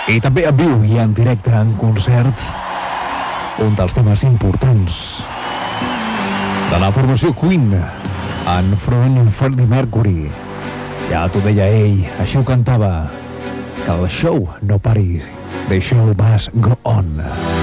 I també en viu i en directe, en concert, un dels temes importants de la formació Queen, enfront Freddie Mercury. Ja t'ho deia ell, així ho cantava, que el show no pari, the show must go on.